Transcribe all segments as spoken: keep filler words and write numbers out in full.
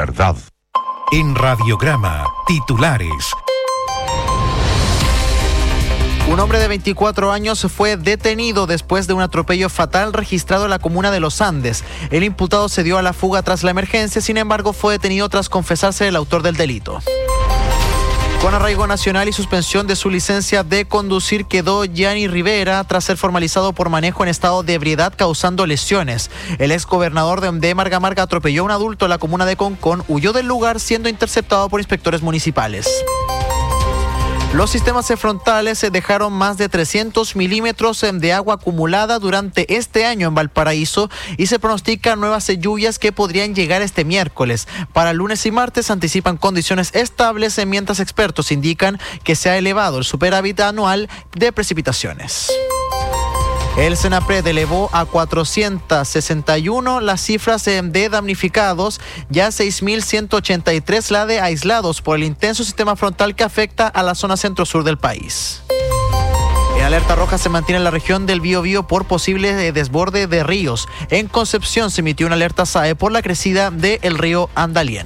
verdad. En Radiograma, titulares. Un hombre de veinticuatro años fue detenido después de un atropello fatal registrado en la comuna de Los Andes. El imputado se dio a la fuga tras la emergencia, sin embargo fue detenido tras confesarse el autor del delito. Con arraigo nacional y suspensión de su licencia de conducir quedó Gianni Rivera tras ser formalizado por manejo en estado de ebriedad causando lesiones. El exgobernador de Marga Marga atropelló a un adulto en la comuna de Concón, huyó del lugar siendo interceptado por inspectores municipales. Los sistemas frontales dejaron más de trescientos milímetros de agua acumulada durante este año en Valparaíso y se pronostican nuevas lluvias que podrían llegar este miércoles. Para lunes y martes anticipan condiciones estables, mientras expertos indican que se ha elevado el superávit anual de precipitaciones. El Senapred elevó a cuatrocientos sesenta y uno las cifras de damnificados, ya seis mil ciento ochenta y tres la de aislados por el intenso sistema frontal que afecta a la zona centro-sur del país. En alerta roja se mantiene en la región del Biobío por posible desborde de ríos. En Concepción se emitió una alerta S A E por la crecida del río Andalién.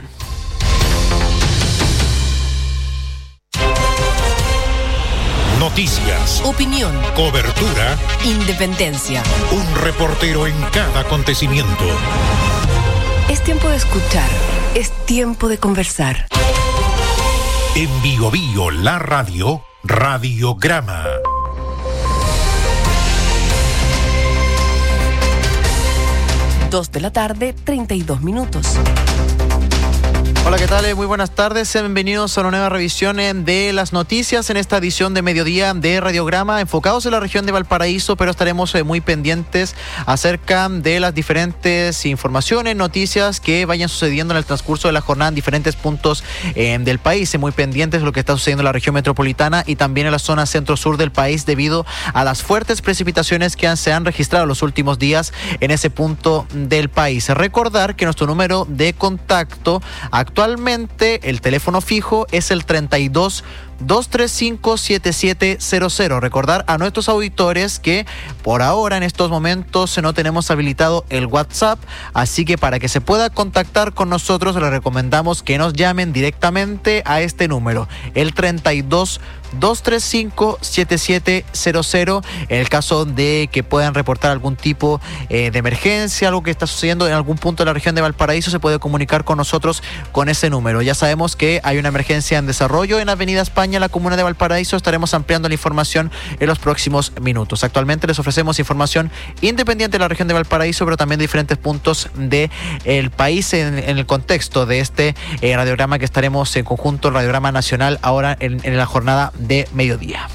Noticias, opinión, cobertura, independencia. Un reportero en cada acontecimiento. Es tiempo de escuchar, es tiempo de conversar. En Biobío, la radio, Radiograma. Dos de la tarde, treinta y dos minutos. Hola, ¿qué tal? Muy buenas tardes. Bienvenidos a una nueva revisión de las noticias en esta edición de mediodía de Radiograma, enfocados en la región de Valparaíso, pero estaremos muy pendientes acerca de las diferentes informaciones, noticias que vayan sucediendo en el transcurso de la jornada en diferentes puntos eh, del país. Muy pendientes de lo que está sucediendo en la región metropolitana y también en la zona centro-sur del país debido a las fuertes precipitaciones que han, se han registrado los últimos días en ese punto del país. Recordar que nuestro número de contacto actual Actualmente el teléfono fijo es el treinta y dos, dos treinta y cinco, setenta y siete cero cero. Recordar a nuestros auditores que por ahora en estos momentos no tenemos habilitado el WhatsApp, así que para que se pueda contactar con nosotros les recomendamos que nos llamen directamente a este número, el treinta y dos, dos treinta y cinco, setenta y siete cero cero, en el caso de que puedan reportar algún tipo eh, de emergencia, algo que está sucediendo en algún punto de la región de Valparaíso, se puede comunicar con nosotros con ese número. Ya sabemos que hay una emergencia en desarrollo en Avenida España, en la comuna de Valparaíso. Estaremos ampliando la información en los próximos minutos. Actualmente les ofrecemos información independiente de la región de Valparaíso, pero también de diferentes puntos del país en, en el contexto de este eh, radiograma que estaremos en conjunto, el radiograma nacional, ahora en, en la jornada de mediodía.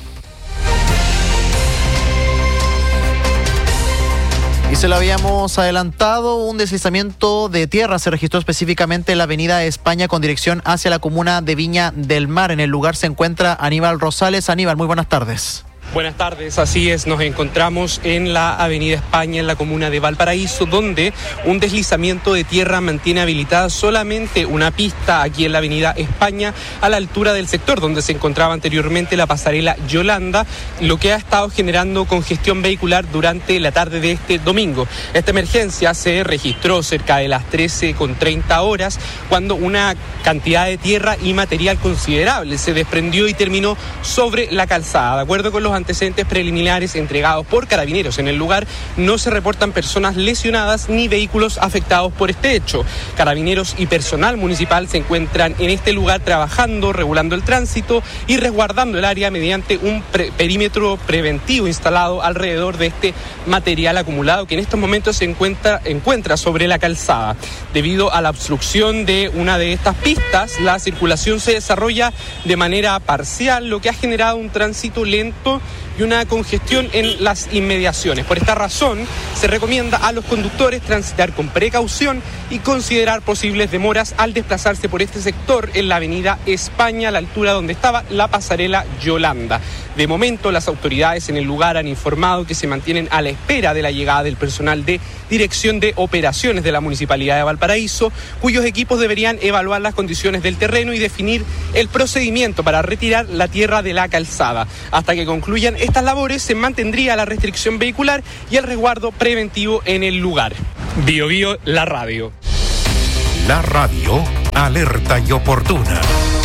Y se lo habíamos adelantado, un deslizamiento de tierra se registró específicamente en la avenida España con dirección hacia la comuna de Viña del Mar. En el lugar se encuentra Aníbal Rosales. Aníbal, muy buenas tardes. Buenas tardes, así es, nos encontramos en la avenida España, en la comuna de Valparaíso, donde un deslizamiento de tierra mantiene habilitada solamente una pista aquí en la avenida España, a la altura del sector donde se encontraba anteriormente la pasarela Yolanda, lo que ha estado generando congestión vehicular durante la tarde de este domingo. Esta emergencia se registró cerca de las trece con treinta horas, cuando una cantidad de tierra y material considerable se desprendió y terminó sobre la calzada. De acuerdo con los antecedentes preliminares entregados por Carabineros en el lugar, no se reportan personas lesionadas ni vehículos afectados por este hecho. Carabineros y personal municipal se encuentran en este lugar trabajando, regulando el tránsito y resguardando el área mediante un pre- perímetro preventivo instalado alrededor de este material acumulado que en estos momentos se encuentra, encuentra sobre la calzada. Debido a la obstrucción de una de estas pistas, la circulación se desarrolla de manera parcial, lo que ha generado un tránsito lento y una congestión en las inmediaciones. Por esta razón, se recomienda a los conductores transitar con precaución y considerar posibles demoras al desplazarse por este sector en la avenida España, a la altura donde estaba la pasarela Yolanda. De momento, las autoridades en el lugar han informado que se mantienen a la espera de la llegada del personal de Dirección de Operaciones de la Municipalidad de Valparaíso, cuyos equipos deberían evaluar las condiciones del terreno y definir el procedimiento para retirar la tierra de la calzada. Hasta que concluyan estas labores, se mantendría la restricción vehicular y el resguardo preventivo en el lugar. Bio Bio, la radio. La radio alerta y oportuna.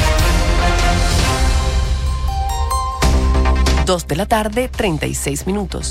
Dos de la tarde, treinta y seis minutos.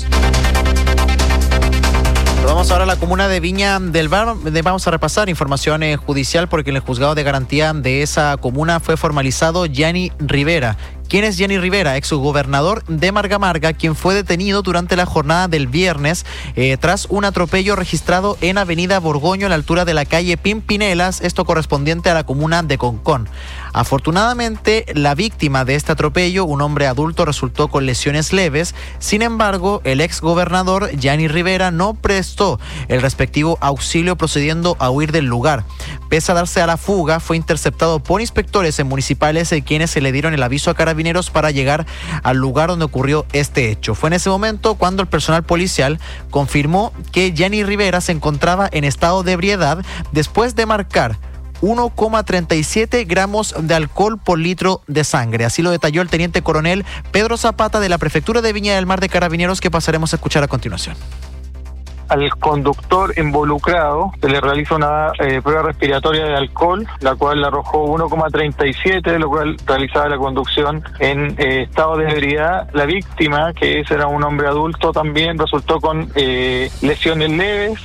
Vamos ahora a la comuna de Viña del Mar. Vamos a repasar información eh, judicial porque en el juzgado de garantía de esa comuna fue formalizado Gianni Rivera. ¿Quién es Gianni Rivera? Exgobernador de Marga Marga, quien fue detenido durante la jornada del viernes eh, tras un atropello registrado en Avenida Borgoño a la altura de la calle Pimpinelas, esto correspondiente a la comuna de Concón. Afortunadamente, la víctima de este atropello, un hombre adulto, resultó con lesiones leves. Sin embargo, el exgobernador Gianni Rivera no prestó el respectivo auxilio, procediendo a huir del lugar. Pese a darse a la fuga, fue interceptado por inspectores municipales, eh, quienes se le dieron el aviso a carabineros para llegar al lugar donde ocurrió este hecho. Fue en ese momento cuando el personal policial confirmó que Gianni Rivera se encontraba en estado de ebriedad después de marcar uno coma treinta y siete gramos de alcohol por litro de sangre. Así lo detalló el teniente coronel Pedro Zapata de la Prefectura de Viña del Mar de Carabineros, que pasaremos a escuchar a continuación. Al conductor involucrado se le realiza una eh, prueba respiratoria de alcohol, la cual le arrojó uno coma treinta y siete, lo cual realizaba la conducción en eh, estado de ebriedad. La víctima, que ese era un hombre adulto, también resultó con eh, lesiones leves.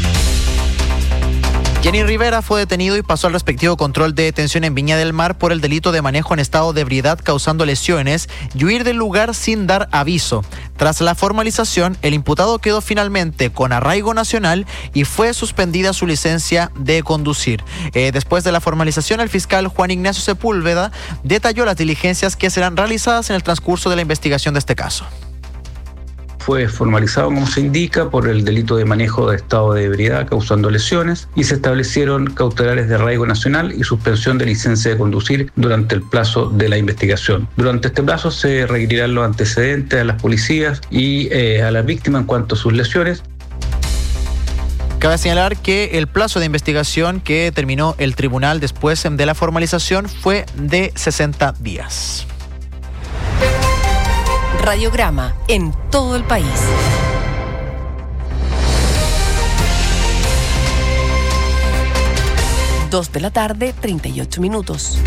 Gianni Rivera fue detenido y pasó al respectivo control de detención en Viña del Mar por el delito de manejo en estado de ebriedad causando lesiones y huir del lugar sin dar aviso. Tras la formalización, el imputado quedó finalmente con arraigo nacional y fue suspendida su licencia de conducir. Eh, después de la formalización, el fiscal Juan Ignacio Sepúlveda detalló las diligencias que serán realizadas en el transcurso de la investigación de este caso. Fue formalizado, como se indica, por el delito de manejo de estado de ebriedad causando lesiones y se establecieron cautelares de arraigo nacional y suspensión de licencia de conducir durante el plazo de la investigación. Durante este plazo se requerirán los antecedentes a las policías y eh, a la víctima en cuanto a sus lesiones. Cabe señalar que el plazo de investigación que terminó el tribunal después de la formalización fue de sesenta días. Radiograma en todo el país. Dos de la tarde, treinta y ocho minutos.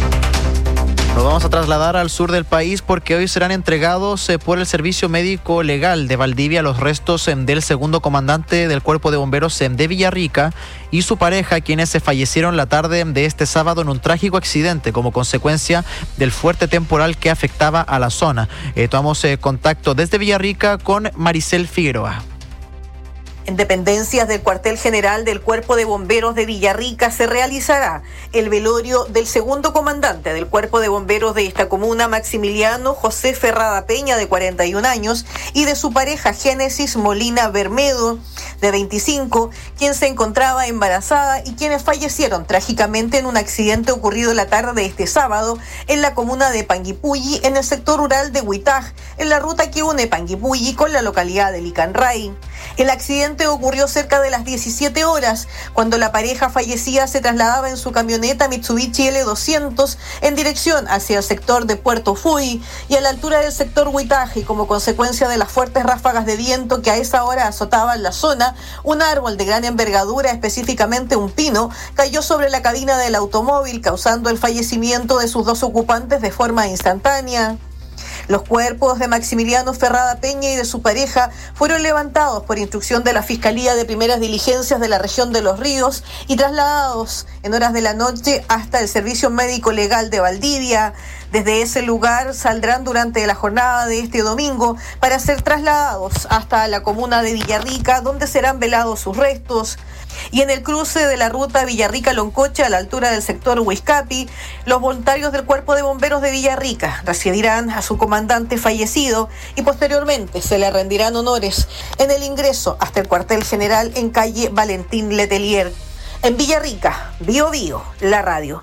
Nos vamos a trasladar al sur del país porque hoy serán entregados eh, por el Servicio Médico Legal de Valdivia los restos eh, del segundo comandante del Cuerpo de Bomberos eh, de Villarrica y su pareja, quienes se fallecieron la tarde de este sábado en un trágico accidente como consecuencia del fuerte temporal que afectaba a la zona. Eh, tomamos eh, contacto desde Villarrica con Maricel Figueroa. En dependencias del cuartel general del Cuerpo de Bomberos de Villarrica se realizará el velorio del segundo comandante del Cuerpo de Bomberos de esta comuna, Maximiliano José Ferrada Peña, de cuarenta y un años, y de su pareja Génesis Molina Bermedo, de veinticinco, quien se encontraba embarazada y quienes fallecieron trágicamente en un accidente ocurrido la tarde de este sábado en la comuna de Panguipulli, en el sector rural de Huitaj, en la ruta que une Panguipulli con la localidad de Licanray. El accidente ocurrió cerca de las diecisiete horas, cuando la pareja fallecida se trasladaba en su camioneta Mitsubishi L doscientos en dirección hacia el sector de Puerto Fui y a la altura del sector Huitaj, y como consecuencia de las fuertes ráfagas de viento que a esa hora azotaban la zona, un árbol de gran envergadura, específicamente un pino, cayó sobre la cabina del automóvil, causando el fallecimiento de sus dos ocupantes de forma instantánea. Los cuerpos de Maximiliano Ferrada Peña y de su pareja fueron levantados por instrucción de la Fiscalía de Primeras Diligencias de la región de Los Ríos y trasladados en horas de la noche hasta el Servicio Médico Legal de Valdivia. Desde ese lugar saldrán durante la jornada de este domingo para ser trasladados hasta la comuna de Villarrica, donde serán velados sus restos. Y en el cruce de la ruta Villarrica-Loncocha, a la altura del sector Huizcapi, los voluntarios del Cuerpo de Bomberos de Villarrica recibirán a su comandante fallecido y posteriormente se le rendirán honores en el ingreso hasta el cuartel general en calle Valentín Letelier. En Villarrica, Bio Bio, la radio.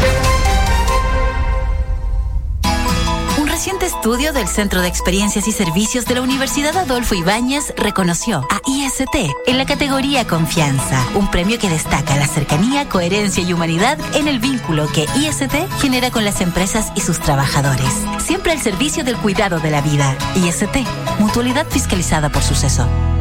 Un reciente estudio del Centro de Experiencias y Servicios de la Universidad Adolfo Ibáñez reconoció a I S T en la categoría Confianza, un premio que destaca la cercanía, coherencia y humanidad en el vínculo que I S T genera con las empresas y sus trabajadores. Siempre al servicio del cuidado de la vida. I S T, mutualidad fiscalizada por Suceso.